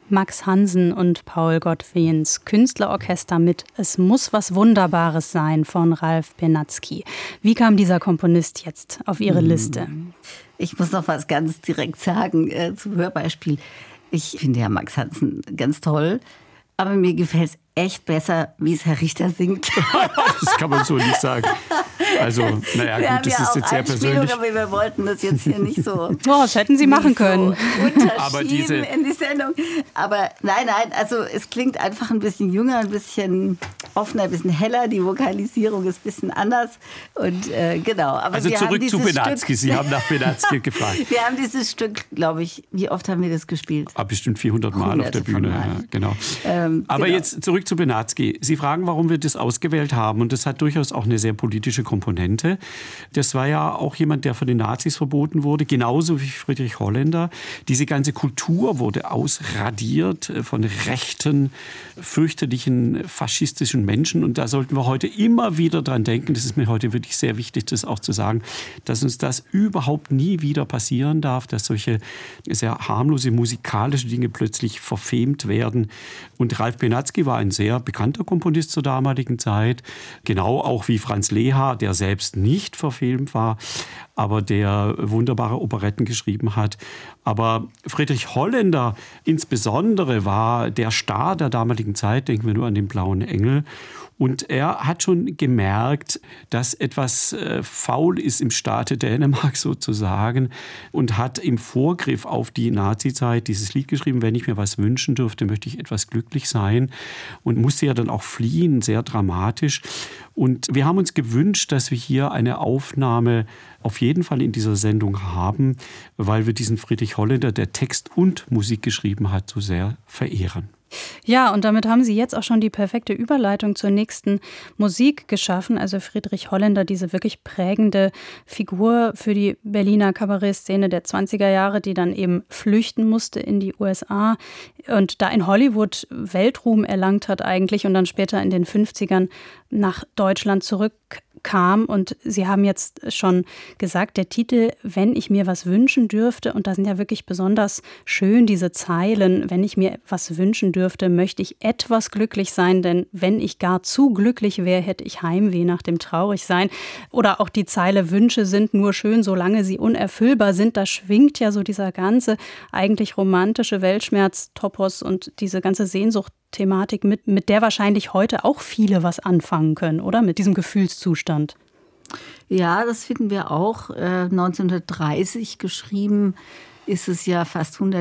Max Hansen und Paul Gottwehns Künstlerorchester mit »Es muss was Wunderbares sein« von Ralph Benatzky. Wie kam dieser Komponist jetzt auf Ihre Liste? Ich muss noch was ganz direkt sagen zum Hörbeispiel. Ich finde ja Max Hansen ganz toll, aber mir gefällt es echt besser, wie es Herr Richter singt. Das kann man so nicht sagen. Also, naja, gut, das ist jetzt sehr persönlich. Aber wir wollten das jetzt hier nicht so. Oh, das hätten Sie machen können. Aber in die Sendung. Aber nein, also es klingt einfach ein bisschen jünger, ein bisschen offener, ein bisschen heller. Die Vokalisierung ist ein bisschen anders. Und genau. Aber also zurück zu Benatzky. Sie haben nach Benatzky gefragt. Wir haben dieses Stück, glaube ich, wie oft haben wir das gespielt? Bestimmt 400 Mal auf der Bühne. Ja, genau. Aber genau. Jetzt zurück zu Benatzky. Sie fragen, warum wir das ausgewählt haben. Und das hat durchaus auch eine sehr politische Komponente. Das war ja auch jemand, der von den Nazis verboten wurde, genauso wie Friedrich Holländer. Diese ganze Kultur wurde ausradiert von rechten, fürchterlichen, faschistischen Menschen. Und da sollten wir heute immer wieder dran denken, das ist mir heute wirklich sehr wichtig, das auch zu sagen, dass uns das überhaupt nie wieder passieren darf, dass solche sehr harmlose musikalische Dinge plötzlich verfemt werden. Und Ralph Benatzky war ein sehr bekannter Komponist zur damaligen Zeit, genau auch wie Franz Lehár, der selbst nicht verfilmt war, aber der wunderbare Operetten geschrieben hat. Aber Friedrich Holländer insbesondere war der Star der damaligen Zeit, denken wir nur an den Blauen Engel. Und er hat schon gemerkt, dass etwas faul ist im Staate Dänemark sozusagen und hat im Vorgriff auf die Nazizeit dieses Lied geschrieben, wenn ich mir was wünschen dürfte, möchte ich etwas glücklich sein, und musste ja dann auch fliehen, sehr dramatisch. Und wir haben uns gewünscht, dass wir hier eine Aufnahme auf jeden Fall in dieser Sendung haben, weil wir diesen Friedrich Holländer, der Text und Musik geschrieben hat, so sehr verehren. Ja, und damit haben Sie jetzt auch schon die perfekte Überleitung zur nächsten Musik geschaffen. Also Friedrich Holländer, diese wirklich prägende Figur für die Berliner Kabarettszene der 20er Jahre, die dann eben flüchten musste in die USA und da in Hollywood Weltruhm erlangt hat eigentlich und dann später in den 50ern nach Deutschland zurückkam. Und Sie haben jetzt schon gesagt, der Titel »Wenn ich mir was wünschen dürfte«, und da sind ja wirklich besonders schön diese Zeilen, wenn ich mir was wünschen dürfte, möchte ich etwas glücklich sein, denn wenn ich gar zu glücklich wäre, hätte ich Heimweh nach dem Traurigsein. Oder auch die Zeile »Wünsche sind nur schön, solange sie unerfüllbar sind«, da schwingt ja so dieser ganze eigentlich romantische Weltschmerz-Topos und diese ganze Sehnsucht-Thematik mit der wahrscheinlich heute auch viele was anfangen können, oder? Mit diesem Gefühlszustand. Ja, das finden wir auch. 1930 geschrieben ist es ja fast 100